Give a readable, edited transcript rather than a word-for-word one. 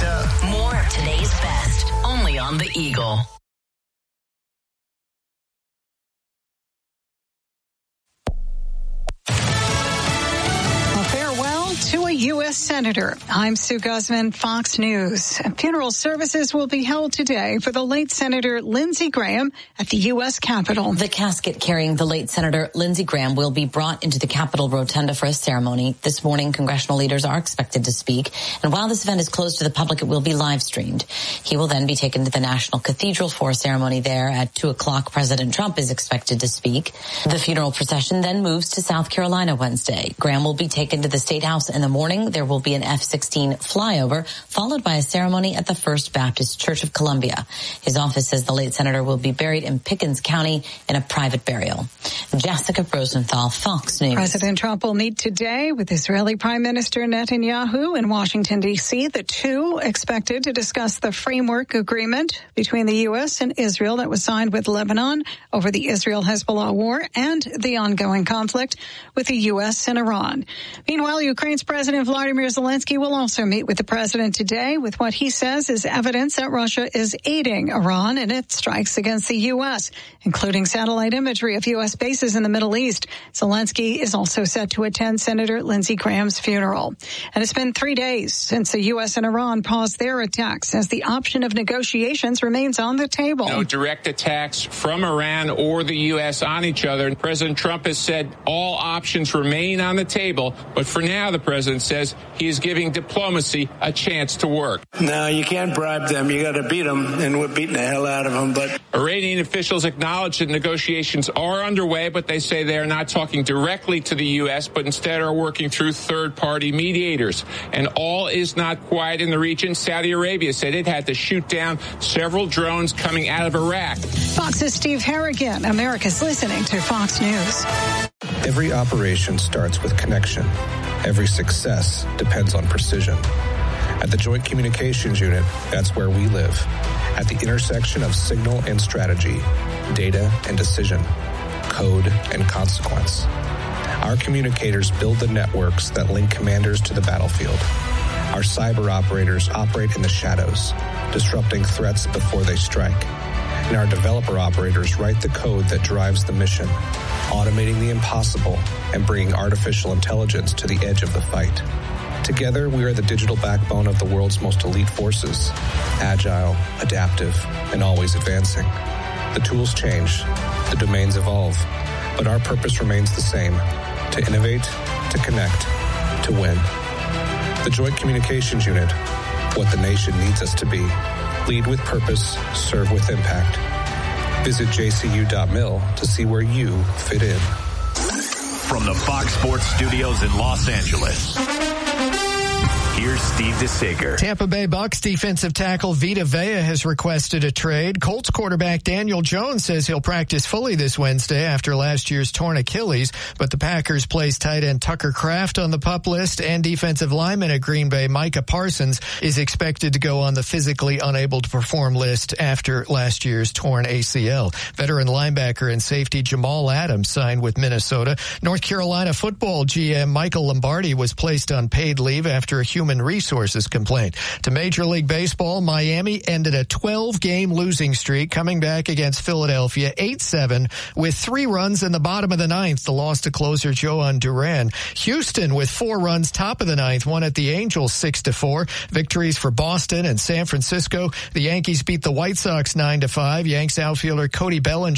up. More of today's best, only on The Eagle. To a U.S. Senator. I'm Sue Guzman, Fox News. Funeral services will be held today for the late Senator Lindsey Graham at the U.S. Capitol. The casket carrying the late Senator Lindsey Graham will be brought into the Capitol Rotunda for a ceremony. This morning, congressional leaders are expected to speak. And while this event is closed to the public, it will be live streamed. He will then be taken to the National Cathedral for a ceremony there. At 2 o'clock, President Trump is expected to speak. The funeral procession then moves to South Carolina Wednesday. Graham will be taken to the State House in the morning. There will be an F-16 flyover, followed by a ceremony at the First Baptist Church of Columbia. His office says the late senator will be buried in Pickens County in a private burial. Jessica Rosenthal, Fox News. President Trump will meet today with Israeli Prime Minister Netanyahu in Washington, D.C. The two expected to discuss the framework agreement between the U.S. and Israel that was signed with Lebanon over the Israel-Hezbollah war and the ongoing conflict with the U.S. and Iran. Meanwhile, Ukraine's President Vladimir Zelensky will also meet with the president today with what he says is evidence that Russia is aiding Iran in its strikes against the U.S., including satellite imagery of U.S. bases in the Middle East. Zelensky is also set to attend Senator Lindsey Graham's funeral. And it's been 3 days since the U.S. and Iran paused their attacks as the option of negotiations remains on the table. No direct attacks from Iran or the U.S. on each other. President Trump has said all options remain on the table, but for now, the president says he is giving diplomacy a chance to work. No, you can't bribe them. You got to beat them, and we're beating the hell out of them. But Iranian officials acknowledge that negotiations are underway, but they say they are not talking directly to the U.S., but instead are working through third-party mediators. And all is not quiet in the region. Saudi Arabia said it had to shoot down several drones coming out of Iraq. Fox's Steve Harrigan. America's listening to Fox News. Every operation starts with connection. Every success depends on precision. At the Joint Communications Unit, that's where we live. At the intersection of signal and strategy, data and decision, code and consequence. Our communicators build the networks that link commanders to the battlefield. Our cyber operators operate in the shadows, disrupting threats before they strike. And our developer operators write the code that drives the mission, automating the impossible and bringing artificial intelligence to the edge of the fight. Together, we are the digital backbone of the world's most elite forces, agile, adaptive, and always advancing. The tools change, the domains evolve, but our purpose remains the same: to innovate, to connect, to win. The Joint Communications Unit, what the nation needs us to be. Lead with purpose, serve with impact. Visit jcu.mil to see where you fit in. From the Fox Sports Studios in Los Angeles, here's Steve DeSager. Tampa Bay Bucks defensive tackle Vita Vea has requested a trade. Colts quarterback Daniel Jones says he'll practice fully this Wednesday after last year's torn Achilles, but the Packers placed tight end Tucker Kraft on the PUP list, and defensive lineman at Green Bay Micah Parsons is expected to go on the physically unable to perform list after last year's torn ACL. Veteran linebacker and safety Jamal Adams signed with Minnesota. North Carolina football GM Michael Lombardi was placed on paid leave after a human resources complaint. To Major League Baseball, Miami ended a 12-game losing streak, coming back against Philadelphia 8-7 with 3 runs in the bottom of the ninth. The loss to closer Joan Duran. Houston with 4 runs top of the ninth won at the Angels 6-4. Victories for Boston and San Francisco. The Yankees beat the White Sox 9-5. Yanks outfielder Cody Bellinger